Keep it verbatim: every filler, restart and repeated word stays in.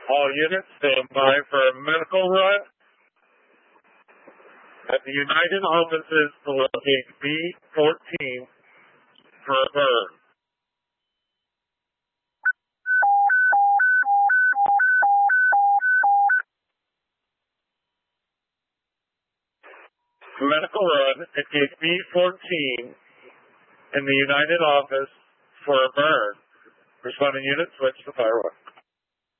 All units stand by for a medical run at the United offices to locate B fourteen for a burn. Medical run at gate B fourteen in the United office for a burn. Responding unit, switch to fire one.